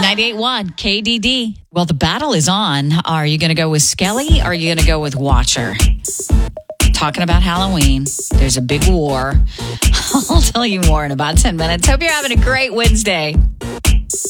98.1 KDD. Well, the battle is on. Are you going to go with Skelly or are you going to go with Watcher? Talking about Halloween. There's a big war. I'll tell you more in about 10 minutes. Hope you're having a great Wednesday.